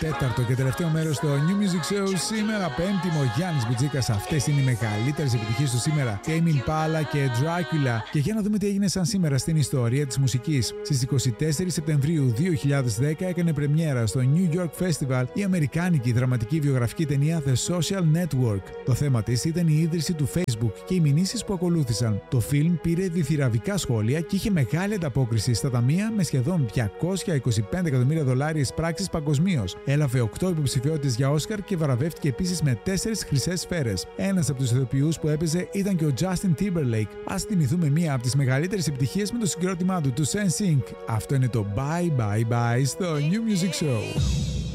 Τέταρτο και τελευταίο μέρος στο New Music Show. Σήμερα Πέμπτη, ο Γιάννης Μπουτζίκας. Αυτές είναι οι μεγαλύτερες επιτυχίες του σήμερα. Tame Impala και Dracula. Και για να δούμε τι έγινε σαν σήμερα στην ιστορία της μουσικής. Στις 24 Σεπτεμβρίου 2010 έκανε πρεμιέρα στο New York Festival η αμερικάνικη δραματική βιογραφική ταινία The Social Network. Το θέμα της ήταν η ίδρυση του Facebook και οι μηνύσεις που ακολούθησαν. Το φιλμ πήρε διθυραβικά σχόλια και είχε μεγάλη ανταπόκριση στα ταμεία με σχεδόν $225 εκατομμύρια εισπράξεις παγκοσμίως. Έλαβε 8 υποψηφιότητες για Όσκαρ και βραβεύτηκε επίσης με 4 χρυσές σφαίρες. Ένας από τους ηθοποιούς που έπαιζε ήταν και ο Justin Timberlake. Ας θυμηθούμε μία από τις μεγαλύτερες επιτυχίες με το συγκρότημά του, του NSYNC. Αυτό είναι το Bye Bye Bye στο New Music Show.